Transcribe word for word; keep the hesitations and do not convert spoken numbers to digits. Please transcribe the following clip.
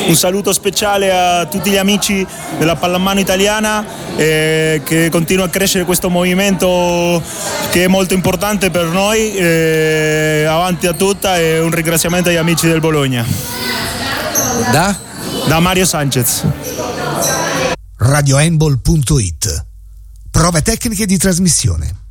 Un saluto speciale a tutti gli amici della pallamano italiana, eh, che continua a crescere questo movimento che è molto importante per noi, eh, avanti a tutta, e un ringraziamento agli amici del Bologna. Da? Da Mario Sanchez. radiohandball punto it. Prove tecniche di trasmissione.